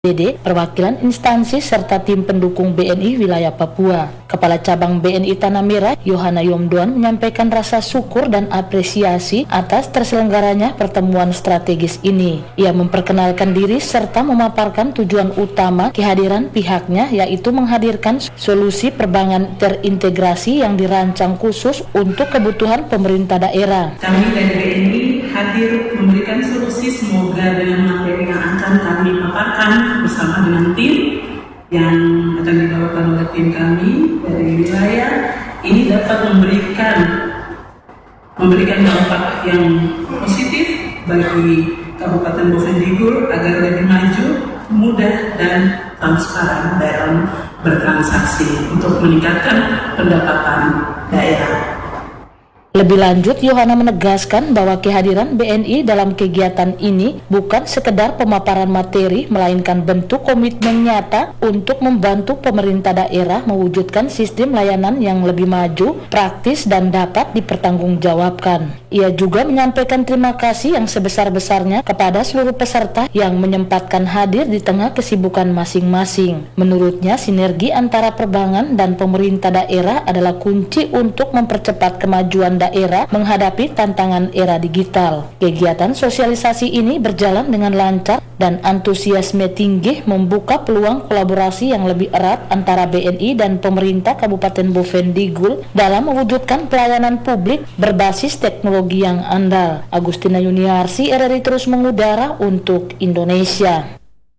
DD, perwakilan instansi serta tim pendukung BNI wilayah Papua. Kepala Cabang BNI Tanah Merah, Yohana Yomduan, menyampaikan rasa syukur dan apresiasi atas terselenggaranya pertemuan strategis ini. Ia memperkenalkan diri serta memaparkan tujuan utama kehadiran pihaknya, yaitu menghadirkan solusi perbankan terintegrasi yang dirancang khusus untuk kebutuhan pemerintah daerah. Kami dari BNI hadir memberikan solusi, semoga dengan materi yang akan kami paparkan bersama dengan tim yang akan dibawakan oleh tim kami dari wilayah ini dapat memberikan dampak yang positif bagi Kabupaten Bovendigul agar lebih maju, mudah dan transparan dalam bertransaksi untuk meningkatkan pendapatan daerah. Lebih lanjut, Yohana menegaskan bahwa kehadiran BNI dalam kegiatan ini bukan sekedar pemaparan materi, melainkan bentuk komitmen nyata untuk membantu pemerintah daerah mewujudkan sistem layanan yang lebih maju, praktis, dan dapat dipertanggungjawabkan. Ia juga menyampaikan terima kasih yang sebesar-besarnya kepada seluruh peserta yang menyempatkan hadir di tengah kesibukan masing-masing. Menurutnya, sinergi antara perbankan dan pemerintah daerah adalah kunci untuk mempercepat kemajuan daerah menghadapi tantangan era digital. Kegiatan sosialisasi ini berjalan dengan lancar dan antusiasme tinggi, membuka peluang kolaborasi yang lebih erat antara BNI dan pemerintah Kabupaten Bovendigul dalam mewujudkan pelayanan publik berbasis teknologi yang andal. Agustina Yuniarsi, RRI terus mengudara untuk Indonesia.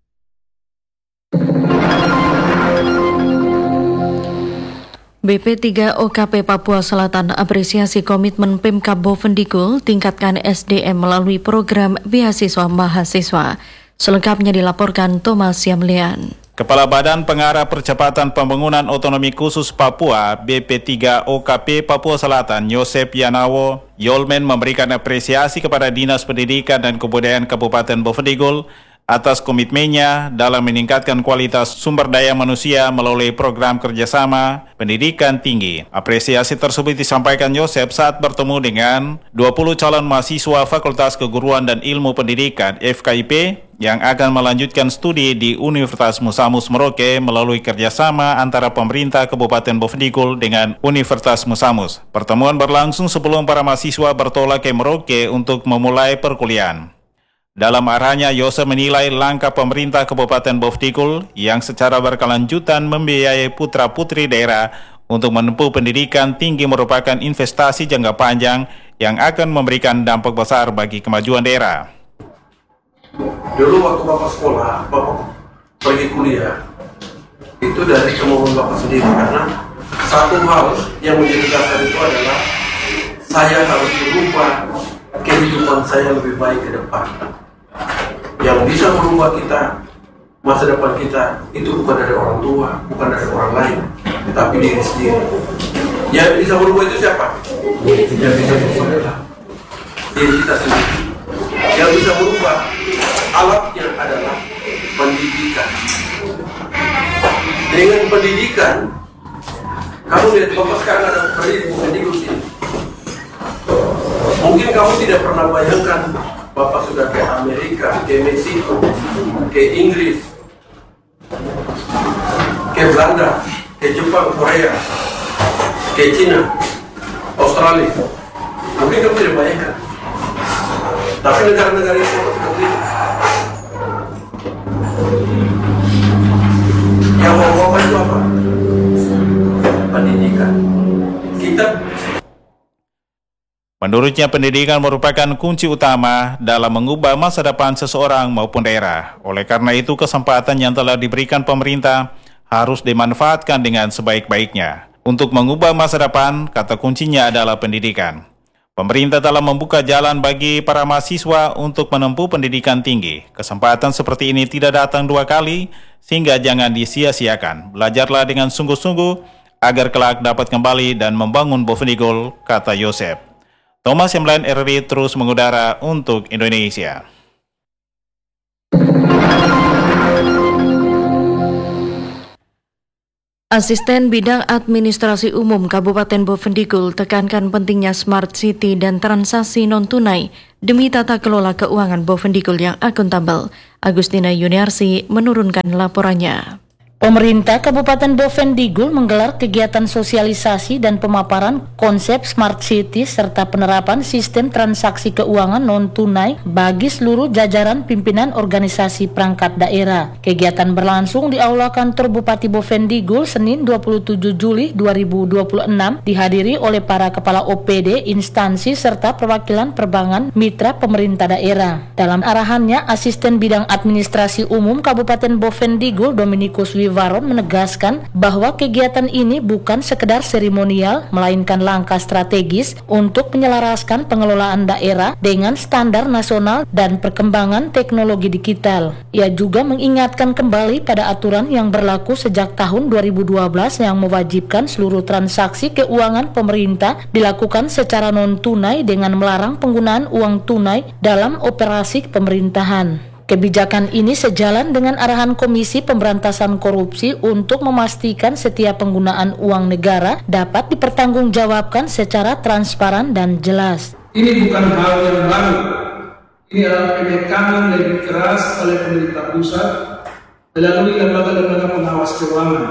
BP3 OKP Papua Selatan apresiasi komitmen Pemkab Bovendigul tingkatkan SDM melalui program beasiswa mahasiswa. Selengkapnya dilaporkan Thomas Yamlian. Kepala Badan Pengarah Percepatan Pembangunan Otonomi Khusus Papua BP3 OKP Papua Selatan Yosep Yanawo Yolmen memberikan apresiasi kepada Dinas Pendidikan dan Kebudayaan Kabupaten Bovendigul atas komitmennya dalam meningkatkan kualitas sumber daya manusia melalui program kerjasama pendidikan tinggi. Apresiasi tersebut disampaikan Yosep saat bertemu dengan 20 calon mahasiswa Fakultas Keguruan dan Ilmu Pendidikan FKIP yang akan melanjutkan studi di Universitas Musamus Merauke melalui kerjasama antara pemerintah Kabupaten Bovendigul dengan Universitas Musamus. Pertemuan berlangsung sebelum para mahasiswa bertolak ke Merauke untuk memulai perkuliahan. Dalam arahannya, Yosep menilai langkah pemerintah Kabupaten Bovendigul yang secara berkelanjutan membiayai putra-putri daerah untuk menempuh pendidikan tinggi merupakan investasi jangka panjang yang akan memberikan dampak besar bagi kemajuan daerah. Dulu waktu Bapak sekolah, Bapak pergi kuliah, itu dari kemauan Bapak sendiri, karena satu hal yang menjadi dasar itu adalah saya harus merubah kehidupan saya lebih baik ke depan. Yang bisa merubah kita, masa depan kita, itu bukan dari orang tua, bukan dari orang lain, tetapi diri sendiri. Yang bisa merubah itu siapa? Yang bisa merubah diri kita sendiri. Yang bisa merubah alatnya adalah pendidikan. Dengan pendidikan, kamu lihat Bapak sekarang ada pendidikan sini. Mungkin kamu tidak pernah bayangkan Bapak sudah ke Amerika, ke Meksiko, ke Inggris, ke Belanda, ke Jepang, Korea, ke Cina, Australia. Mungkin kamu tidak bayangkan. Tapi negara-negara itu seperti itu. Yang mau itu apa? Pendidikan. Kita Menurutnya, pendidikan merupakan kunci utama dalam mengubah masa depan seseorang maupun daerah. Oleh karena itu, kesempatan yang telah diberikan pemerintah harus dimanfaatkan dengan sebaik-baiknya. Untuk mengubah masa depan, kata kuncinya adalah pendidikan. Pemerintah telah membuka jalan bagi para mahasiswa untuk menempuh pendidikan tinggi. Kesempatan seperti ini tidak datang dua kali, sehingga jangan disia-siakan. Belajarlah dengan sungguh-sungguh agar kelak dapat kembali dan membangun Bovendigul, kata Yosep. Thomas Yamlian, RRI terus mengudara untuk Indonesia. Asisten Bidang Administrasi Umum Kabupaten Bovendigul tekankan pentingnya Smart City dan transaksi non-tunai demi tata kelola keuangan Bovendigul yang akuntabel. Agustina Yuniarsi menurunkan laporannya. Pemerintah Kabupaten Bovendigul menggelar kegiatan sosialisasi dan pemaparan konsep Smart City serta penerapan sistem transaksi keuangan non-tunai bagi seluruh jajaran pimpinan organisasi perangkat daerah. Kegiatan berlangsung di Aula Kantor Bupati Bovendigul Senin 27 Juli 2026 dihadiri oleh para kepala OPD, instansi serta perwakilan perbankan mitra pemerintah daerah. Dalam arahannya, Asisten Bidang Administrasi Umum Kabupaten Bovendigul Dominikus Wiwaron menegaskan bahwa kegiatan ini bukan sekedar seremonial, melainkan langkah strategis untuk menyelaraskan pengelolaan daerah dengan standar nasional dan perkembangan teknologi digital. Ia juga mengingatkan kembali pada aturan yang berlaku sejak tahun 2012 yang mewajibkan seluruh transaksi keuangan pemerintah dilakukan secara non-tunai dengan melarang penggunaan uang tunai dalam operasi pemerintahan. Kebijakan ini sejalan dengan arahan Komisi Pemberantasan Korupsi untuk memastikan setiap penggunaan uang negara dapat dipertanggungjawabkan secara transparan dan jelas. Ini bukan hal yang baru. Ini adalah penekanan lebih keras oleh pemerintah pusat melalui lembaga-lembaga pengawas keuangan,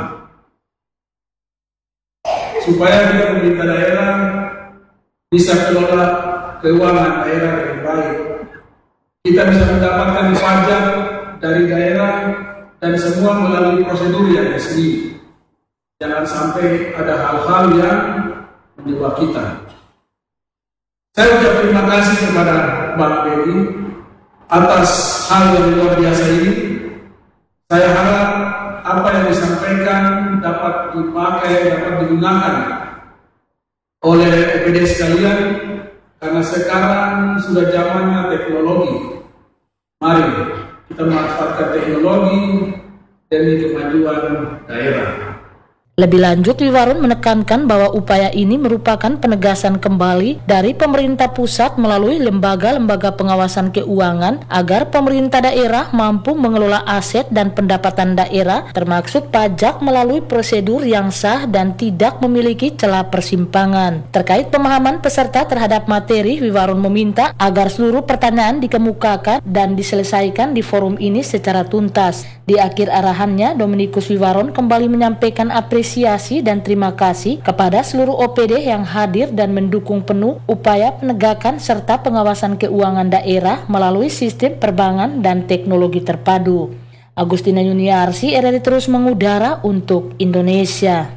supaya juga pemerintah daerah bisa kelola keuangan daerah dengan baik. Kita bisa mendapatkan pajak dari daerah dan semua melalui prosedur yang resmi. Jangan sampai ada hal-hal yang menjebak kita. Saya ucap terima kasih kepada Bang Bedi atas hal yang luar biasa ini. Saya harap apa yang disampaikan dapat dipakai, dapat digunakan oleh OPD sekalian, karena sekarang sudah zamannya teknologi. Mari kita memanfaatkan teknologi demi kemajuan daerah. Lebih lanjut, Wiwaron menekankan bahwa upaya ini merupakan penegasan kembali dari pemerintah pusat melalui lembaga-lembaga pengawasan keuangan agar pemerintah daerah mampu mengelola aset dan pendapatan daerah termasuk pajak melalui prosedur yang sah dan tidak memiliki celah persimpangan. Terkait pemahaman peserta terhadap materi, Wiwaron meminta agar seluruh pertanyaan dikemukakan dan diselesaikan di forum ini secara tuntas. Di akhir arahannya, Dominikus Wiwaron kembali menyampaikan apresiasi dan terima kasih kepada seluruh OPD yang hadir dan mendukung penuh upaya penegakan serta pengawasan keuangan daerah melalui sistem perbankan dan teknologi terpadu. Agustina Yuniarsi, RRI terus mengudara untuk Indonesia.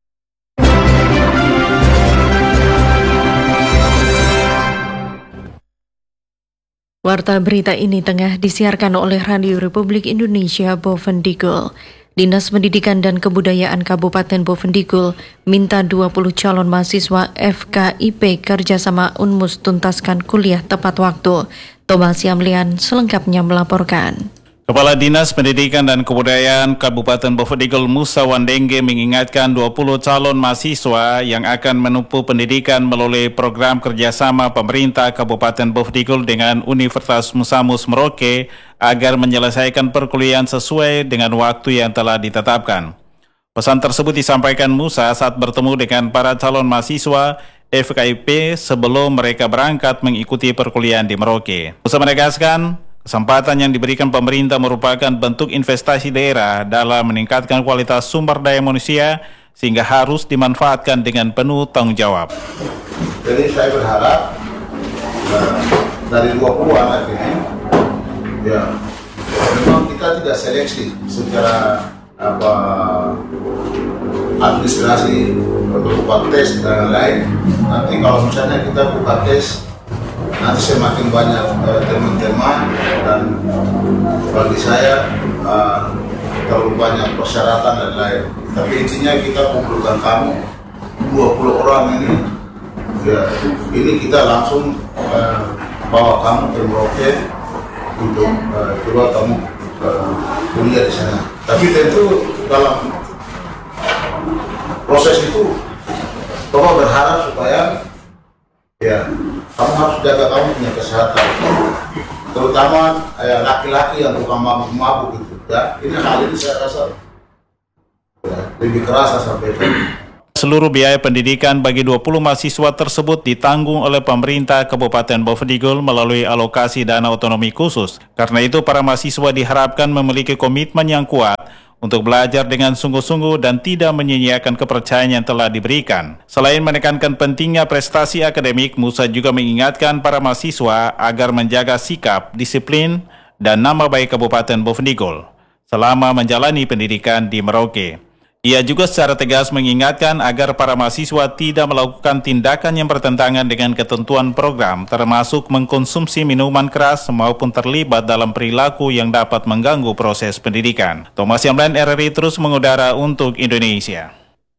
Warta berita ini tengah disiarkan oleh Radio Republik Indonesia Bovendigul. Dinas Pendidikan dan Kebudayaan Kabupaten Bovendigul minta 20 calon mahasiswa FKIP kerjasama Unmus tuntaskan kuliah tepat waktu. Thomas Yamlian selengkapnya melaporkan. Kepala Dinas Pendidikan dan Kebudayaan Kabupaten Bovendigul Musa Wandenge mengingatkan 20 calon mahasiswa yang akan menempuh pendidikan melalui program kerjasama pemerintah Kabupaten Bovendigul dengan Universitas Musamus Merauke agar menyelesaikan perkuliahan sesuai dengan waktu yang telah ditetapkan. Pesan tersebut disampaikan Musa saat bertemu dengan para calon mahasiswa FKIP sebelum mereka berangkat mengikuti perkuliahan di Merauke. Musa menegaskan, kesempatan yang diberikan pemerintah merupakan bentuk investasi daerah dalam meningkatkan kualitas sumber daya manusia sehingga harus dimanfaatkan dengan penuh tanggung jawab. Jadi saya berharap dari 20 anak ini, ya memang kita tidak seleksi secara administrasi berupa tes dan lain. Nanti kalau misalnya kita buka tes, nanti semakin banyak teman-teman dan bagi saya terlalu banyak persyaratan dan lain. Tapi intinya kita kumpulkan kamu 20 orang ini, ya ini kita langsung bawa kamu ke Merauke untuk coba kamu kuliah di sana. Tapi tentu dalam proses itu Bapak berharap supaya ya kamu harus jaga kamu punya kesehatan, terutama laki-laki yang tukang mabuk-mabuk gitu ya. Ini hal ini saya rasa lebih keras saya sampaikan. Seluruh biaya pendidikan bagi 20 mahasiswa tersebut ditanggung oleh pemerintah Kabupaten Bovendigul melalui alokasi dana otonomi khusus. Karena itu, para mahasiswa diharapkan memiliki komitmen yang kuat untuk belajar dengan sungguh-sungguh dan tidak menyia-nyiakan kepercayaan yang telah diberikan. Selain menekankan pentingnya prestasi akademik, Musa juga mengingatkan para mahasiswa agar menjaga sikap, disiplin, dan nama baik Kabupaten Bovendigul selama menjalani pendidikan di Merauke. Ia juga secara tegas mengingatkan agar para mahasiswa tidak melakukan tindakan yang bertentangan dengan ketentuan program, termasuk mengkonsumsi minuman keras maupun terlibat dalam perilaku yang dapat mengganggu proses pendidikan. Thomas Yamlan, RRI terus mengudara untuk Indonesia.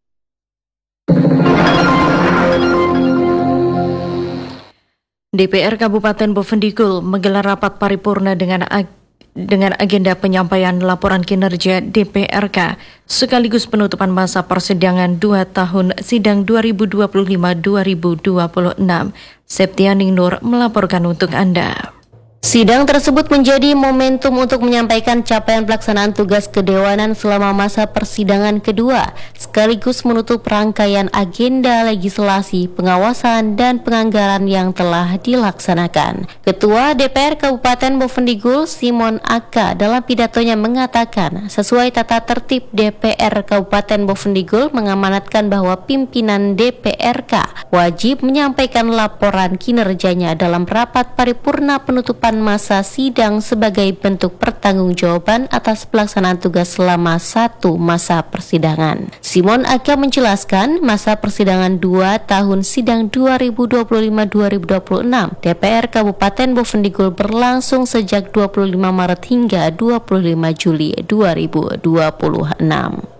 DPR Kabupaten Bovendigul menggelar rapat paripurna dengan agenda penyampaian laporan kinerja DPRK sekaligus penutupan masa persidangan 2 tahun sidang 2025-2026. Septianing Nur melaporkan untuk Anda. Sidang tersebut menjadi momentum untuk menyampaikan capaian pelaksanaan tugas kedewanan selama masa persidangan kedua, sekaligus menutup rangkaian agenda legislasi, pengawasan, dan penganggaran yang telah dilaksanakan. Ketua DPR Kabupaten Bovendigul, Simon Aka, dalam pidatonya mengatakan, sesuai tata tertib DPR Kabupaten Bovendigul mengamanatkan bahwa pimpinan DPRK wajib menyampaikan laporan kinerjanya dalam rapat paripurna penutupan masa sidang sebagai bentuk pertanggungjawaban atas pelaksanaan tugas selama 1 masa persidangan. Simon Aka menjelaskan masa persidangan 2 tahun sidang 2025-2026 DPR Kabupaten Bovendigul berlangsung sejak 25 Maret hingga 25 Juli 2026.